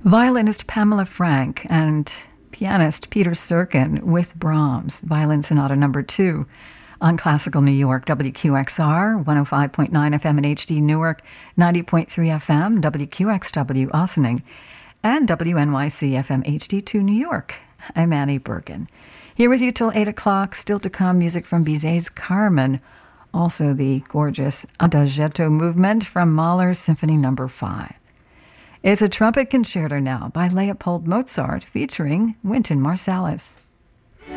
Violinist Pamela Frank and pianist Peter Serkin with Brahms, Violin Sonata No. 2 on Classical New York, WQXR, 105.9 FM in HD Newark, 90.3 FM, WQXW Ossining, and WNYC FM HD2 New York. I'm Annie Bergen. Here with you till 8 o'clock, still to come, music from Bizet's Carmen, also the gorgeous Adagietto movement from Mahler's Symphony No. 5. It's a trumpet concerto now by Leopold Mozart featuring Wynton Marsalis.